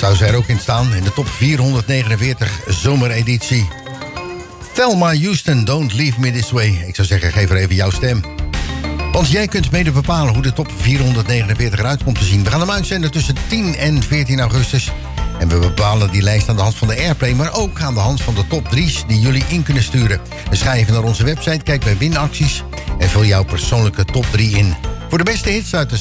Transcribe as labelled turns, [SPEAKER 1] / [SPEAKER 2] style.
[SPEAKER 1] Zou zij er ook in staan in de top 449 zomereditie. Thelma Houston, Don't Leave Me This Way. Ik zou zeggen, geef er even jouw stem. Want jij kunt mede bepalen hoe de top 449 eruit komt te zien. We gaan hem uitzenden tussen 10 en 14 augustus. En we bepalen die lijst aan de hand van de Airplay, maar ook aan de hand van de top 3's die jullie in kunnen sturen. Dus ga even naar onze website, kijk bij winacties en vul jouw persoonlijke top 3 in. Voor de beste hits uit de